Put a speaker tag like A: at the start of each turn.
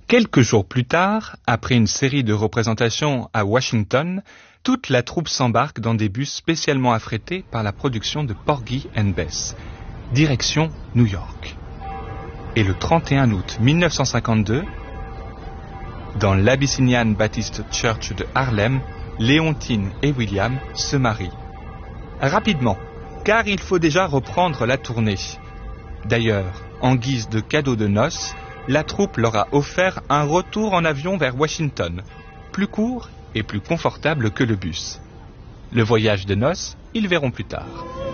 A: Quelques jours plus tard, après une série de représentations à Washington, toute la troupe s'embarque dans des bus spécialement affrétés par la production de Porgy and Bess, direction New York. Et le 31 août 1952, dans l'Abyssinian Baptist Church de Harlem, Léontine et William se marient. Rapidement, car il faut déjà reprendre la tournée. D'ailleurs, en guise de cadeau de noces, la troupe leur a offert un retour en avion vers Washington, plus court et plus confortable que le bus. Le voyage de noces, ils verront plus tard.